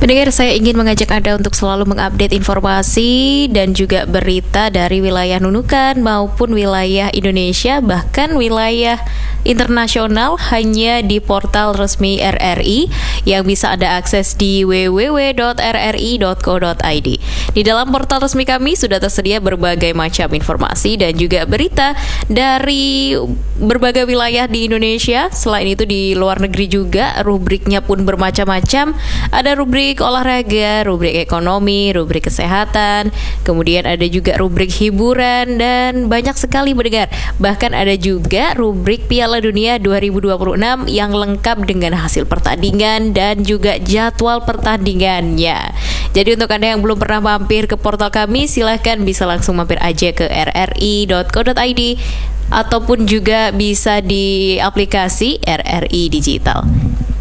Pendengar, saya ingin mengajak Anda untuk selalu mengupdate informasi dan juga berita dari wilayah Nunukan maupun wilayah Indonesia, bahkan wilayah internasional hanya di portal resmi RRI yang bisa Anda akses di www.rri.co.id. Di dalam portal resmi kami sudah tersedia berbagai macam informasi dan juga berita dari berbagai wilayah di Indonesia. Selain itu di luar negeri juga rubriknya pun bermacam-macam. Ada rubrik olahraga, rubrik ekonomi, rubrik kesehatan, kemudian ada juga rubrik hiburan dan banyak sekali pendengar. Bahkan ada juga rubrik Piala Dunia 2026 yang lengkap dengan hasil pertandingan dan juga jadwal pertandingannya. Jadi untuk Anda yang belum pernah mampir ke portal kami, silahkan bisa langsung mampir aja ke rri.co.id ataupun juga bisa di aplikasi RRI Digital.